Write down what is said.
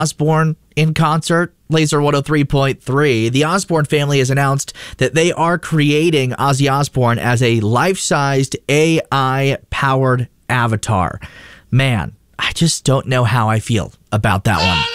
Osbourne in concert. Laser 103.3. The Osbourne family has announced that they are creating Ozzy Osbourne as a life-sized AI-powered avatar. Man, I just don't know how I feel about that one.